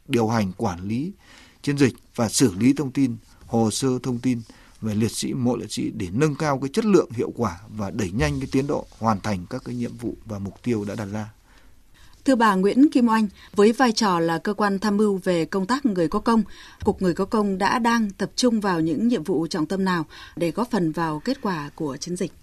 điều hành quản lý chiến dịch và xử lý thông tin, hồ sơ thông tin về liệt sĩ, mộ liệt sĩ để nâng cao cái chất lượng, hiệu quả và đẩy nhanh cái tiến độ hoàn thành các cái nhiệm vụ và mục tiêu đã đặt ra. Thưa bà Nguyễn Kim Oanh, với vai trò là cơ quan tham mưu về công tác người có công, Cục Người có công đang tập trung vào những nhiệm vụ trọng tâm nào để góp phần vào kết quả của chiến dịch?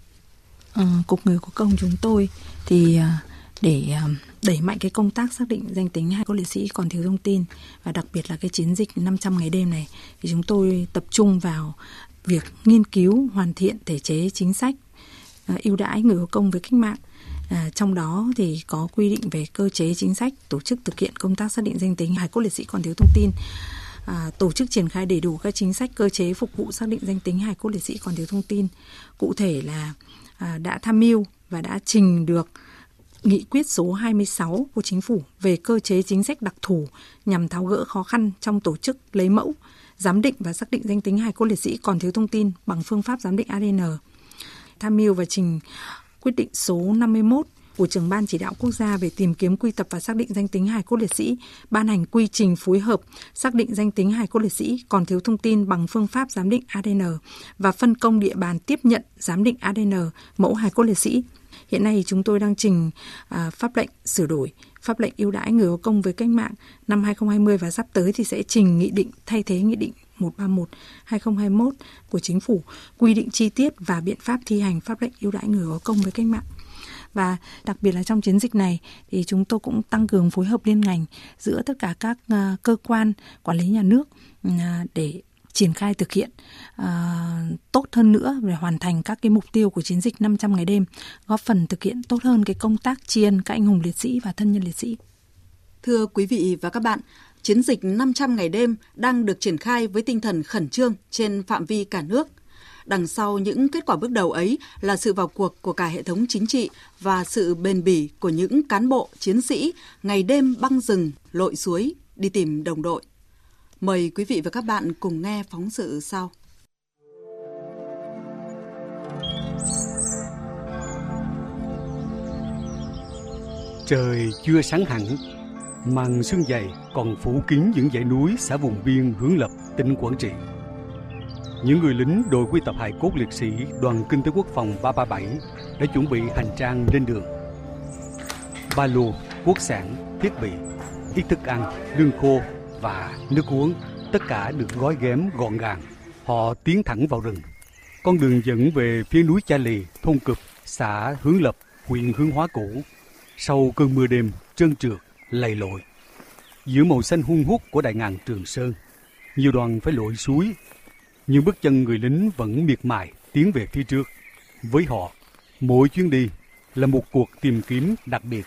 Cục Người có công chúng tôi thì để đẩy mạnh cái công tác xác định danh tính hài cốt liệt sĩ còn thiếu thông tin, và đặc biệt là cái chiến dịch 500 ngày đêm này, thì chúng tôi tập trung vào việc nghiên cứu hoàn thiện thể chế chính sách ưu đãi người có công với cách mạng. Trong đó thì có quy định về cơ chế chính sách, tổ chức thực hiện công tác xác định danh tính hài cốt liệt sĩ còn thiếu thông tin, tổ chức triển khai đầy đủ các chính sách cơ chế phục vụ xác định danh tính hài cốt liệt sĩ còn thiếu thông tin. Cụ thể là đã tham mưu và đã trình được nghị quyết số 26 của Chính phủ về cơ chế chính sách đặc thù nhằm tháo gỡ khó khăn trong tổ chức lấy mẫu, giám định và xác định danh tính hài cốt liệt sĩ còn thiếu thông tin bằng phương pháp giám định ADN. Tham mưu và trình quyết định số 51 của Trưởng ban Chỉ đạo Quốc gia về tìm kiếm, quy tập và xác định danh tính hài cốt liệt sĩ, ban hành quy trình phối hợp xác định danh tính hài cốt liệt sĩ còn thiếu thông tin bằng phương pháp giám định ADN và phân công địa bàn tiếp nhận giám định ADN mẫu hài cốt liệt sĩ. Hiện nay chúng tôi đang trình pháp lệnh sửa đổi, pháp lệnh ưu đãi người có công với cách mạng năm 2020, và sắp tới thì sẽ trình nghị định thay thế nghị định 131/2021 của Chính phủ quy định chi tiết và biện pháp thi hành pháp lệnh ưu đãi người có công với cách mạng. Và đặc biệt là trong chiến dịch này thì chúng tôi cũng tăng cường phối hợp liên ngành giữa tất cả các cơ quan quản lý nhà nước để triển khai thực hiện tốt hơn nữa để hoàn thành các cái mục tiêu của chiến dịch 500 ngày đêm, góp phần thực hiện tốt hơn cái công tác tri ân các anh hùng liệt sĩ và thân nhân liệt sĩ. Thưa quý vị và các bạn, chiến dịch 500 ngày đêm đang được triển khai với tinh thần khẩn trương trên phạm vi cả nước. Đằng sau những kết quả bước đầu ấy là sự vào cuộc của cả hệ thống chính trị và sự bền bỉ của những cán bộ, chiến sĩ ngày đêm băng rừng, lội suối đi tìm đồng đội. Mời quý vị và các bạn cùng nghe phóng sự sau. Trời chưa sáng hẳn, màn sương dày còn phủ kín những dãy núi xã vùng biên Hướng Lập, tỉnh Quảng Trị. Những người lính đội quy tập hài cốt liệt sĩ Đoàn Kinh tế Quốc phòng 337 đã chuẩn bị hành trang lên đường. Ba lô, quốc sản, thiết bị, ít thức ăn, lương khô và nước uống, tất cả được gói ghém gọn gàng. Họ tiến thẳng vào rừng. Con đường dẫn về phía núi Cha Lì, thôn Cụp, xã Hướng Lập, huyện Hướng Hóa cũ. Sau cơn mưa đêm trơn trượt, lầy lội, giữa màu xanh hun hút của đại ngàn Trường Sơn, nhiều đoàn phải lội suối, nhưng bước chân người lính vẫn miệt mài tiến về phía trước. Với họ, mỗi chuyến đi là một cuộc tìm kiếm đặc biệt.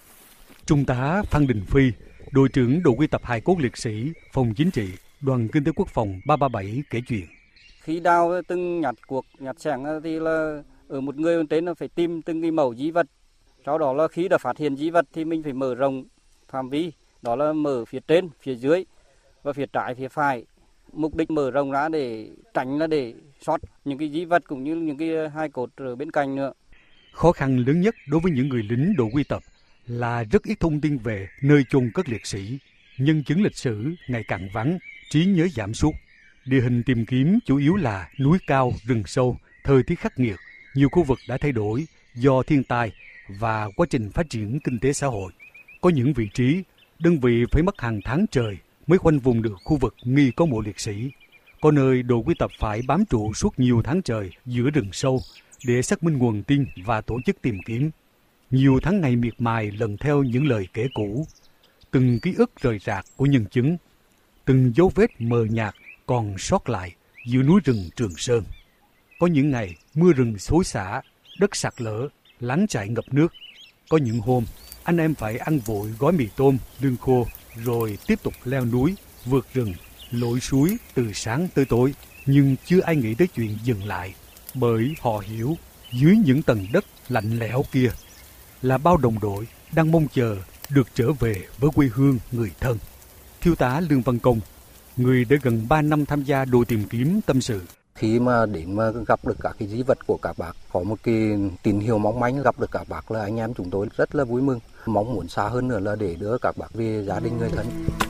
Trung tá Phan Đình Phi, đội trưởng đội quy tập hài cốt liệt sĩ, phòng chính trị, Đoàn Kinh tế Quốc phòng 337 kể chuyện. Khi đào từng nhặt sẻng thì là ở một người trên là phải tìm từng cái mẩu di vật. Sau đó là khi đã phát hiện di vật thì mình phải mở rộng phạm vi, đó là mở phía trên, phía dưới và phía trái, phía phải. Mục đích mở rộng ra để tránh là để sót những cái di vật cũng như những cái hài cốt ở bên cạnh nữa. Khó khăn lớn nhất đối với những người lính đội quy tập là rất ít thông tin về nơi chôn cất liệt sĩ. Nhân chứng lịch sử ngày càng vắng, trí nhớ giảm sút. Địa hình tìm kiếm chủ yếu là núi cao, rừng sâu, thời tiết khắc nghiệt. Nhiều khu vực đã thay đổi do thiên tai và quá trình phát triển kinh tế xã hội. Có những vị trí, đơn vị phải mất hàng tháng trời mới khoanh vùng được khu vực nghi có mộ liệt sĩ. Có nơi đội quy tập phải bám trụ suốt nhiều tháng trời giữa rừng sâu để xác minh nguồn tin và tổ chức tìm kiếm. Nhiều tháng ngày miệt mài lần theo những lời kể cũ, từng ký ức rời rạc của nhân chứng, từng dấu vết mờ nhạt còn sót lại giữa núi rừng Trường Sơn. Có những ngày mưa rừng xối xả, đất sạt lở, láng chại ngập nước. Có những hôm anh em phải ăn vội gói mì tôm, lương khô rồi tiếp tục leo núi, vượt rừng, lội suối từ sáng tới tối. Nhưng chưa ai nghĩ tới chuyện dừng lại, bởi họ hiểu dưới những tầng đất lạnh lẽo kia là bao đồng đội đang mong chờ được trở về với quê hương người thân. Thiếu tá Lương Văn Công, người đã gần 3 năm tham gia đội tìm kiếm, tâm sự. Khi mà đến mà gặp được các cái di vật của các bác, có một cái tín hiệu mong manh gặp được các bác là anh em chúng tôi rất là vui mừng. Mong muốn xa hơn nữa là để đưa các bác về gia đình người thân.